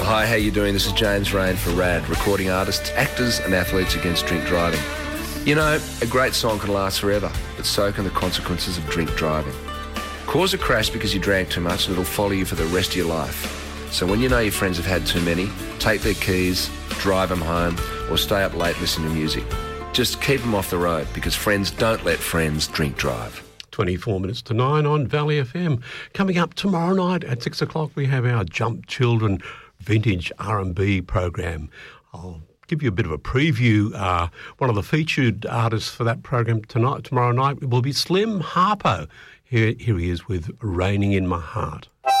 Hi, how you doing? This is James Rain for RAD, recording artists, actors and athletes against drink driving. You know, a great song can last forever, but so can the consequences of drink driving. Cause a crash because you drank too much and it'll follow you for the rest of your life. So when you know your friends have had too many, take their keys, drive them home, or stay up late listening to music. Just keep them off the road because friends don't let friends drink drive. 24 minutes to 9 on Valley FM. Coming up tomorrow night at 6 o'clock, we have our Jump Children Vintage R&B program. I'll give you a bit of a preview. One of the featured artists for that program tomorrow night will be Slim Harpo. Here he is with Raining in My Heart.